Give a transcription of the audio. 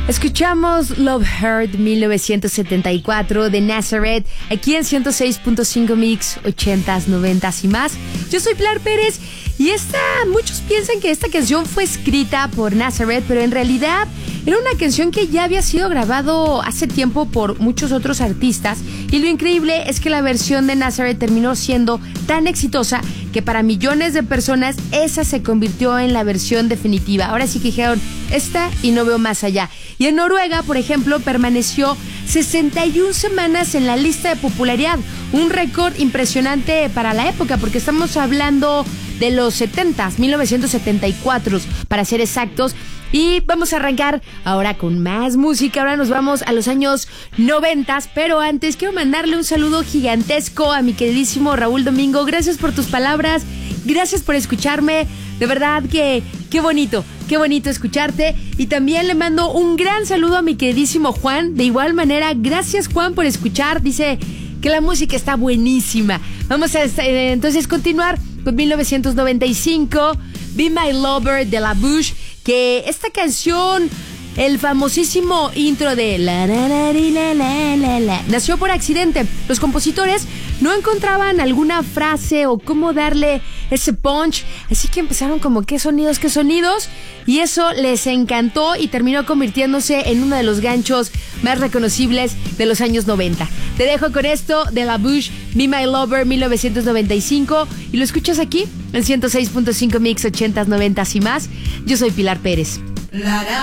Escuchamos Love Hurt 1974 de Nazareth, aquí en 106.5 Mix, 80s, 90s y más. Yo soy Pilar Pérez y muchos piensan que esta canción fue escrita por Nazareth, pero en realidad era una canción que ya había sido grabado hace tiempo por muchos otros artistas, y lo increíble es que la versión de Nazareth terminó siendo tan exitosa que para millones de personas esa se convirtió en la versión definitiva. Ahora sí que dijeron, esta y no veo más allá. Y en Noruega, por ejemplo, permaneció 61 semanas en la lista de popularidad, un récord impresionante para la época, porque estamos hablando de los 70s, 1974 para ser exactos. Y vamos a arrancar ahora con más música. Ahora nos vamos a los años 90, pero antes quiero mandarle un saludo gigantesco a mi queridísimo Raúl Domingo. Gracias por tus palabras, gracias por escucharme. De verdad que qué bonito escucharte. Y también le mando un gran saludo a mi queridísimo Juan. De igual manera, gracias Juan por escuchar. Dice que la música está buenísima. Vamos a entonces continuar con 1995, Be My Lover de La Bouche, que esta canción, el famosísimo intro de la nació por accidente. Los compositores no encontraban alguna frase o cómo darle ese punch, así que empezaron como qué sonidos, y eso les encantó y terminó convirtiéndose en uno de los ganchos más reconocibles de los años 90. Te dejo con esto de La Bouche, Be My Lover 1995, y lo escuchas aquí en 106.5 Mix, 80s, 90s y más. Yo soy Pilar Pérez.